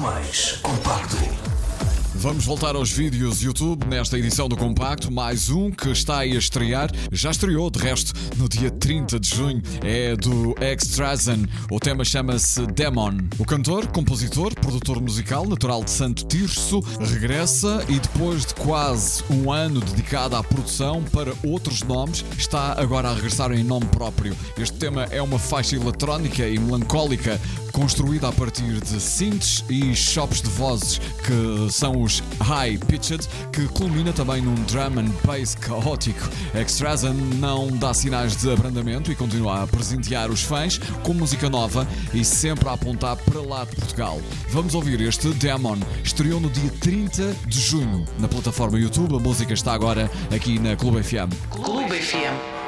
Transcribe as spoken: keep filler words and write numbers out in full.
mais compacto. Vamos voltar aos vídeos YouTube nesta edição do Compacto, mais um que está a estrear, já estreou de resto no dia trinta de junho, é do Extrazen, o tema chama-se Demon. O cantor, compositor, produtor musical, natural de Santo Tirso, regressa e depois de quase um ano dedicado à produção para outros nomes, está agora a regressar em nome próprio. Este tema é uma faixa eletrónica e melancólica, construída a partir de synths e chops de vozes, que são os high pitched, que culmina também num drum and bass caótico. Extrazen não dá sinais de abrandamento e continua a presentear os fãs com música nova e sempre a apontar para lá de Portugal. Vamos ouvir este Demon, estreou no dia trinta de junho na plataforma YouTube. A música está agora aqui na Clube F M. Clube F M.